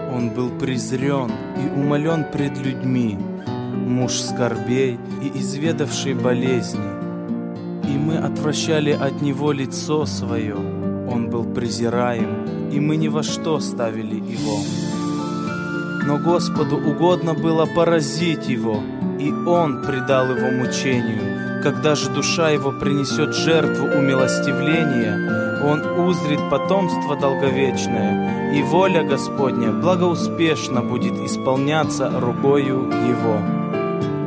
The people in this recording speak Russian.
Он был презрен и умолен пред людьми, муж скорбей и изведавший болезни. И мы отвращали от него лицо свое. Он был презираем, и мы ни во что ставили его. Но Господу угодно было поразить его, и Он предал его мучению. Когда же душа его принесет жертву умилостивления, он узрит потомство долговечное, и воля Господня благоуспешно будет исполняться рукою его.